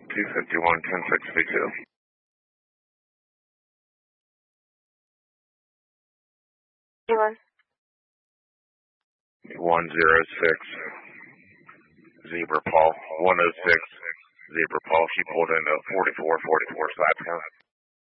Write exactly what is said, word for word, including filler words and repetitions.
two fifty-one, ten sixty-two. one oh six, Zebra Paul, one oh six, Zebra Paul. She pulled into forty-four forty-four side count.